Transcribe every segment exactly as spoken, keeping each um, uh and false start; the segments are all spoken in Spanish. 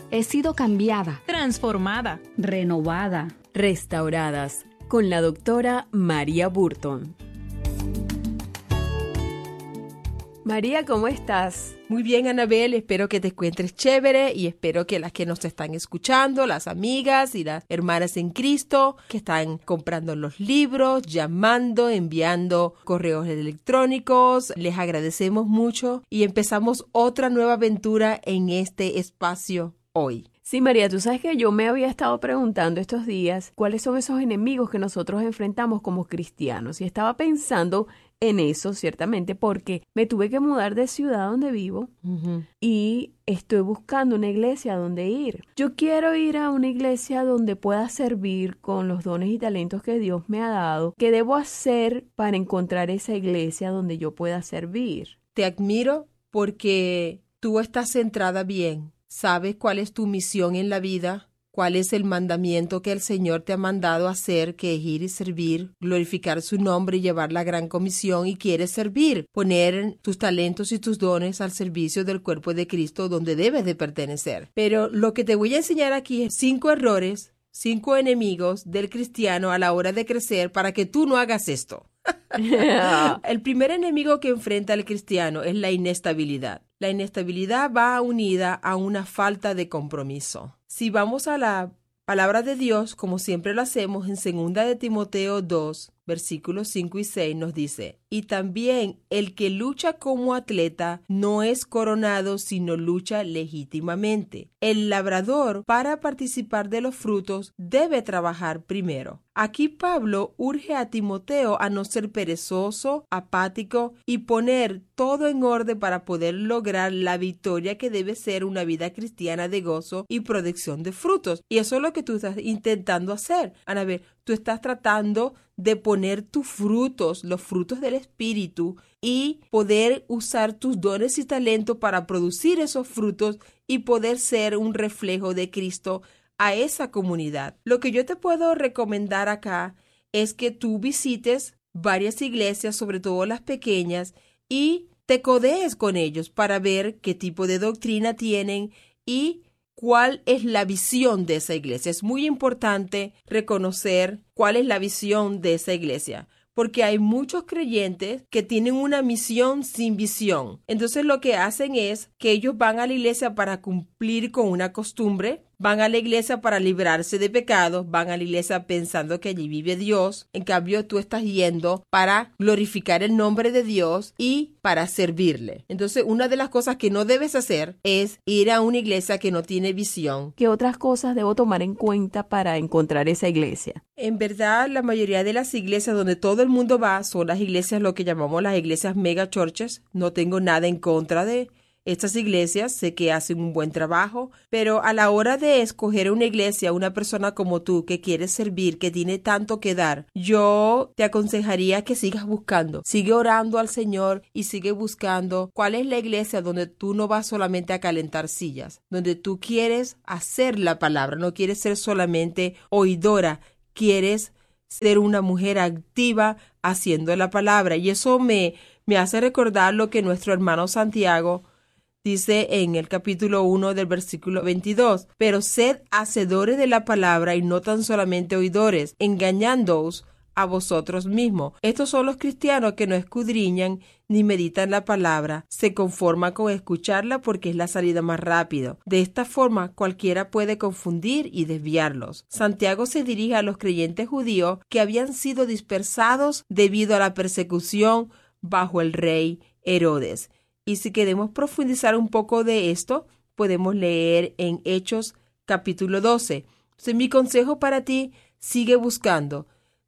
He sido cambiada, transformada, renovada, restauradas con la doctora María Burton. María, ¿cómo estás? Muy bien, Anabel, espero que te encuentres chévere y espero que las que nos están escuchando, las amigas y las hermanas en Cristo que están comprando los libros, llamando, enviando correos electrónicos, les agradecemos mucho y empezamos otra nueva aventura en este espacio hoy. Sí, María, tú sabes que yo me había estado preguntando estos días cuáles son esos enemigos que nosotros enfrentamos como cristianos y estaba pensando en eso, ciertamente, porque me tuve que mudar de ciudad donde vivo uh-huh. y estoy buscando una iglesia donde ir. Yo quiero ir a una iglesia donde pueda servir con los dones y talentos que Dios me ha dado. ¿Qué debo hacer para encontrar esa iglesia donde yo pueda servir? Te admiro porque tú estás centrada bien. ¿Sabes cuál es tu misión en la vida? ¿Cuál es el mandamiento que el Señor te ha mandado hacer, que es ir y servir, glorificar su nombre y llevar la gran comisión? Y quieres servir, poner tus talentos y tus dones al servicio del cuerpo de Cristo donde debes de pertenecer. Pero lo que te voy a enseñar aquí es cinco errores, cinco enemigos del cristiano a la hora de crecer para que tú no hagas esto. El primer enemigo que enfrenta el cristiano es la inestabilidad. La inestabilidad va unida a una falta de compromiso. Si vamos a la palabra de Dios, como siempre lo hacemos, en segunda de Timoteo dos, versículos cinco y seis nos dice: y también el que lucha como atleta no es coronado, sino lucha legítimamente. El labrador, para participar de los frutos, debe trabajar primero. Aquí Pablo urge a Timoteo a no ser perezoso, apático y poner todo en orden para poder lograr la victoria que debe ser una vida cristiana de gozo y producción de frutos. Y eso es lo que tú estás intentando hacer. Anabel, tú estás tratando de poner tus frutos, los frutos del Espíritu, y poder usar tus dones y talentos para producir esos frutos y poder ser un reflejo de Cristo a esa comunidad. Lo que yo te puedo recomendar acá es que tú visites varias iglesias, sobre todo las pequeñas, y te codees con ellos para ver qué tipo de doctrina tienen y cuál es la visión de esa iglesia. Es muy importante reconocer cuál es la visión de esa iglesia, porque hay muchos creyentes que tienen una misión sin visión. Entonces lo que hacen es que ellos van a la iglesia para cumplir con una costumbre, van a la iglesia para librarse de pecados, van a la iglesia pensando que allí vive Dios. En cambio, tú estás yendo para glorificar el nombre de Dios y para servirle. Entonces, una de las cosas que no debes hacer es ir a una iglesia que no tiene visión. ¿Qué otras cosas debo tomar en cuenta para encontrar esa iglesia? En verdad, la mayoría de las iglesias donde todo el mundo va son las iglesias, lo que llamamos las iglesias mega churches. No tengo nada en contra de estas iglesias, sé que hacen un buen trabajo, pero a la hora de escoger una iglesia, una persona como tú que quiere servir, que tiene tanto que dar, yo te aconsejaría que sigas buscando. Sigue orando al Señor y sigue buscando cuál es la iglesia donde tú no vas solamente a calentar sillas, donde tú quieres hacer la palabra, no quieres ser solamente oidora, quieres ser una mujer activa haciendo la palabra. Y eso me, me hace recordar lo que nuestro hermano Santiago dice en el capítulo uno del versículo veintidós, pero sed hacedores de la palabra y no tan solamente oidores, engañándoos a vosotros mismos. Estos son los cristianos que no escudriñan ni meditan la palabra, se conforman con escucharla porque es la salida más rápida. De esta forma cualquiera puede confundir y desviarlos. Santiago se dirige a los creyentes judíos que habían sido dispersados debido a la persecución bajo el rey Herodes. Y si queremos profundizar un poco de esto, podemos leer en Hechos capítulo doce. Entonces, mi consejo para ti, sigue buscando.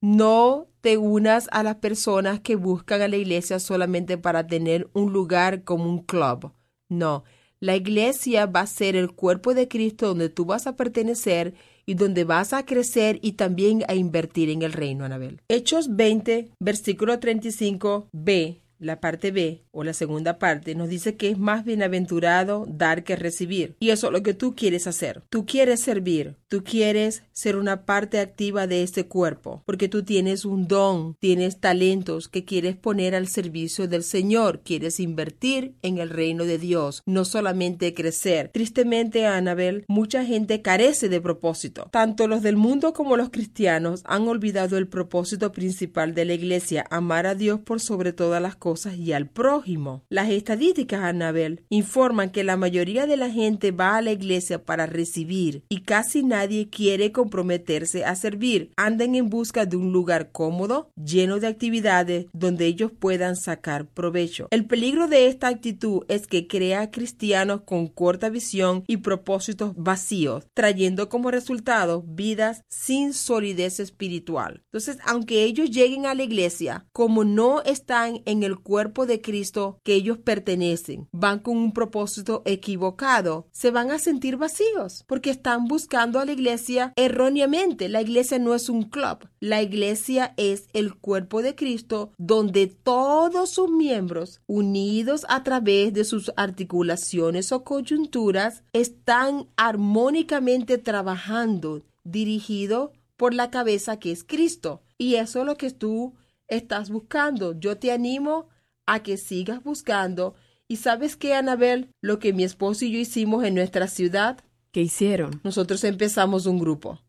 No te unas a las personas que buscan a la iglesia solamente para tener un lugar como un club. No, la iglesia va a ser el cuerpo de Cristo donde tú vas a pertenecer y donde vas a crecer y también a invertir en el reino, Anabel. Hechos veinte, versículo treinta y cinco b. la parte B o la segunda parte, nos dice que es más bienaventurado dar que recibir. Y eso es lo que tú quieres hacer. Tú quieres servir. Tú quieres ser una parte activa de este cuerpo, porque tú tienes un don, tienes talentos que quieres poner al servicio del Señor. Quieres invertir en el reino de Dios, no solamente crecer. Tristemente, Anabel, mucha gente carece de propósito. Tanto los del mundo como los cristianos han olvidado el propósito principal de la iglesia, amar a Dios por sobre todas las cosas y al prójimo. Las estadísticas, Anabel, informan que la mayoría de la gente va a la iglesia para recibir y casi nadie quiere comprometerse a servir. Andan en busca de un lugar cómodo, lleno de actividades donde ellos puedan sacar provecho. El peligro de esta actitud es que crea cristianos con corta visión y propósitos vacíos, trayendo como resultado vidas sin solidez espiritual. Entonces, aunque ellos lleguen a la iglesia, como no están en el cuerpo de Cristo que ellos pertenecen, van con un propósito equivocado, se van a sentir vacíos porque están buscando a la iglesia erróneamente. La iglesia no es un club. La iglesia es el cuerpo de Cristo donde todos sus miembros, unidos a través de sus articulaciones o coyunturas, están armónicamente trabajando, dirigido por la cabeza que es Cristo. Y eso es lo que tú estás buscando. Yo te animo a que sigas buscando. ¿Y sabes qué, Anabel? Lo que mi esposo y yo hicimos en nuestra ciudad. ¿Qué hicieron? Nosotros empezamos un grupo.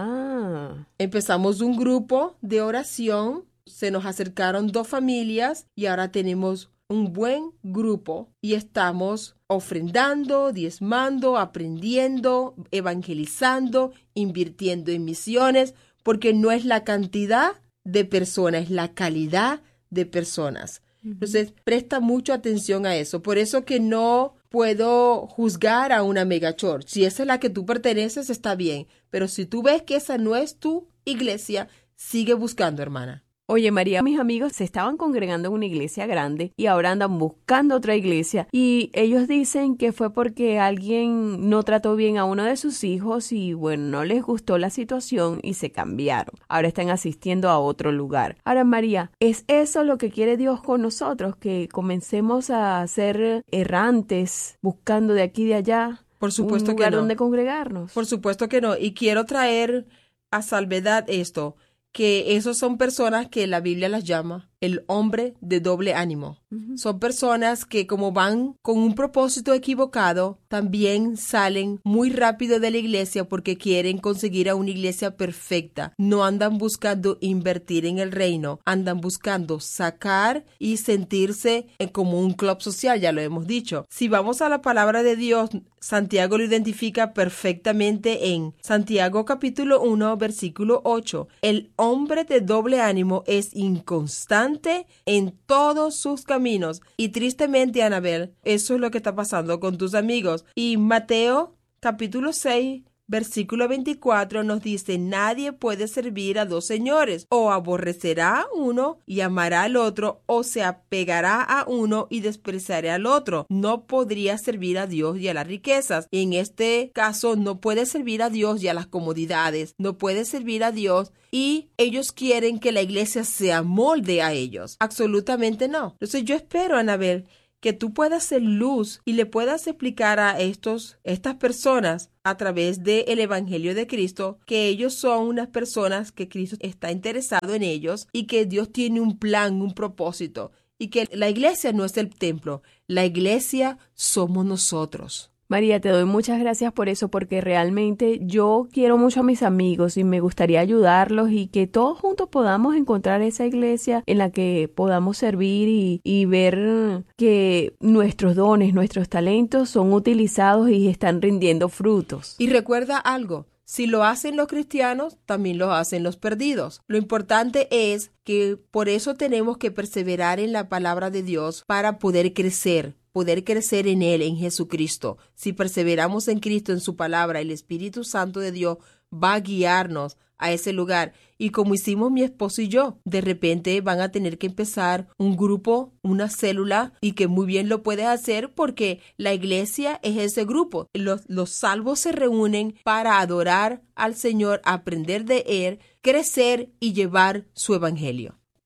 Ah. Empezamos un grupo de oración. Se nos acercaron dos familias y ahora tenemos un buen grupo y estamos ofrendando, diezmando, aprendiendo, evangelizando, invirtiendo en misiones, porque no es la cantidad de personas, es la calidad de personas. Uh-huh. Entonces, presta mucha atención a eso. Por eso que no puedo juzgar a una mega church. Si esa es la que tú perteneces, está bien. Pero si tú ves que esa no es tu iglesia, sigue buscando, hermana. Oye, María, mis amigos se estaban congregando en una iglesia grande y ahora andan buscando otra iglesia y ellos dicen que fue porque alguien no trató bien a uno de sus hijos y bueno, no les gustó la situación y se cambiaron. Ahora están asistiendo a otro lugar. Ahora, María, ¿es eso lo que quiere Dios con nosotros? Que comencemos a ser errantes, buscando de aquí y de allá. Por supuesto un lugar que no. donde congregarnos. Por supuesto que no. Y quiero traer a salvedad esto, que esos son personas que la Biblia las llama el hombre de doble ánimo. Uh-huh. Son personas que como van con un propósito equivocado, también salen muy rápido de la iglesia porque quieren conseguir a una iglesia perfecta. No andan buscando invertir en el reino, andan buscando sacar y sentirse como un club social, ya lo hemos dicho. Si vamos a la palabra de Dios, Santiago lo identifica perfectamente en Santiago capítulo uno, versículo ocho. El hombre de doble ánimo es inconstante en todos sus caminos. Y tristemente, Anabel, eso es lo que está pasando con tus amigos. Y Mateo capítulo seis, versículo veinticuatro nos dice: nadie puede servir a dos señores, o aborrecerá a uno y amará al otro, o se apegará a uno y despreciará al otro. No podría servir a Dios y a las riquezas. Y en este caso no puede servir a Dios y a las comodidades, no puede servir a Dios y ellos quieren que la iglesia se amolde a ellos. Absolutamente no. Entonces yo espero, Anabel, que tú puedas ser luz y le puedas explicar a estos, estas personas a través del Evangelio de Cristo que ellos son unas personas que Cristo está interesado en ellos y que Dios tiene un plan, un propósito y que la iglesia no es el templo, la iglesia somos nosotros. María, te doy muchas gracias por eso, porque realmente yo quiero mucho a mis amigos y me gustaría ayudarlos y que todos juntos podamos encontrar esa iglesia en la que podamos servir y, y ver que nuestros dones, nuestros talentos son utilizados y están rindiendo frutos. Y recuerda algo, si lo hacen los cristianos, también lo hacen los perdidos. Lo importante es que por eso tenemos que perseverar en la palabra de Dios para poder crecer. Poder crecer en Él, en Jesucristo. Si perseveramos en Cristo, en su palabra, el Espíritu Santo de Dios va a guiarnos a ese lugar. Y como hicimos mi esposo y yo, de repente van a tener que empezar un grupo, una célula, y que muy bien lo puedes hacer porque la iglesia es ese grupo. Los, los salvos se reúnen para adorar al Señor, aprender de Él, crecer y llevar su evangelio.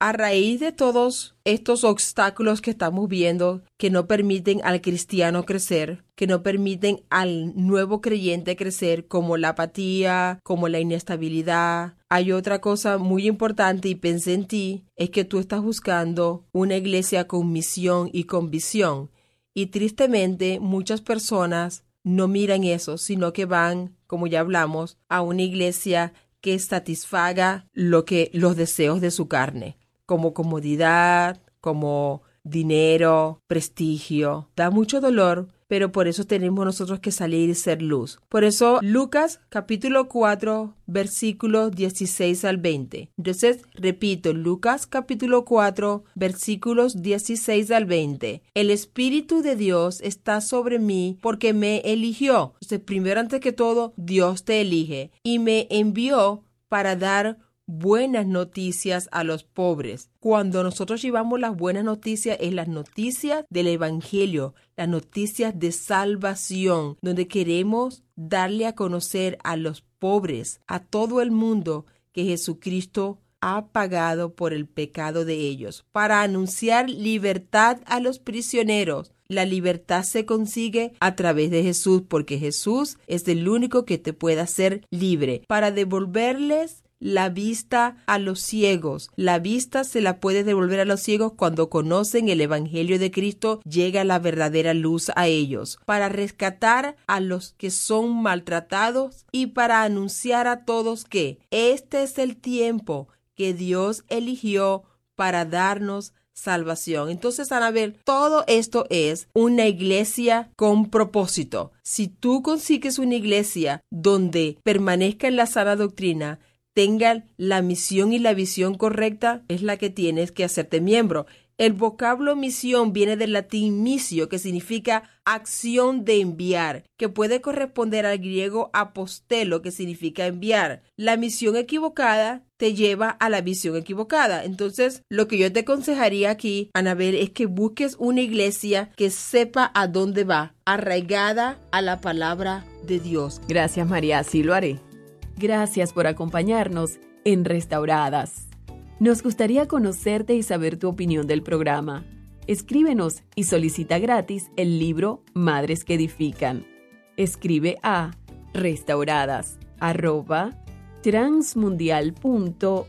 a raíz de todos estos obstáculos que estamos viendo, que no permiten al cristiano crecer, que no permiten al nuevo creyente crecer, como la apatía, como la inestabilidad, hay otra cosa muy importante y pensé en ti, es que tú estás buscando una iglesia con misión y con visión. Y tristemente muchas personas no miran eso, sino que van, como ya hablamos, a una iglesia que satisfaga lo que, los deseos de su carne, como comodidad, como dinero, prestigio. Da mucho dolor, pero por eso tenemos nosotros que salir y ser luz. Por eso Lucas capítulo cuatro, versículos dieciséis al veinte. Entonces, repito, Lucas capítulo cuatro, versículos dieciséis al veinte. El Espíritu de Dios está sobre mí porque me eligió. Entonces, primero, antes que todo, Dios te elige y me envió para dar buenas noticias a los pobres. Cuando nosotros llevamos las buenas noticias, es las noticias del Evangelio, las noticias de salvación, donde queremos darle a conocer a los pobres, a todo el mundo, que Jesucristo ha pagado por el pecado de ellos, para anunciar libertad a los prisioneros. La libertad se consigue a través de Jesús, porque Jesús es el único que te puede hacer libre, para devolverles la vista a los ciegos. La vista se la puede devolver a los ciegos cuando conocen el Evangelio de Cristo, llega la verdadera luz a ellos, para rescatar a los que son maltratados y para anunciar a todos que este es el tiempo que Dios eligió para darnos salvación. Entonces, Anabel, todo esto es una iglesia con propósito. Si tú consigues una iglesia donde permanezca en la sana doctrina, tengan la misión y la visión correcta, es la que tienes que hacerte miembro. El vocablo misión viene del latín misio, que significa acción de enviar, que puede corresponder al griego apostelo, que significa enviar. La misión equivocada te lleva a la visión equivocada. Entonces, lo que yo te aconsejaría aquí, Anabel, es que busques una iglesia que sepa a dónde va, arraigada a la palabra de Dios. Gracias, María, así lo haré. Gracias por acompañarnos en Restauradas. Nos gustaría conocerte y saber tu opinión del programa. Escríbenos y solicita gratis el libro Madres que Edifican. Escribe a restauradas arroba transmundial punto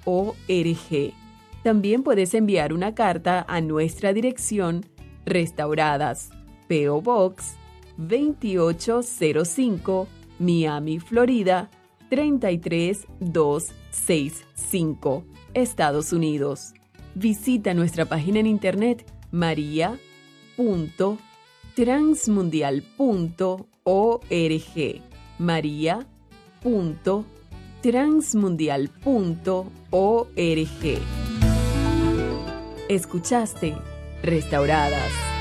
org. También puedes enviar una carta a nuestra dirección Restauradas, P O Box veintiocho cero cinco, Miami, Florida treinta y tres mil doscientos sesenta y cinco, Estados Unidos. Visita nuestra página en internet maria punto transmundial punto org, maria punto transmundial punto org. Escuchaste Restauradas.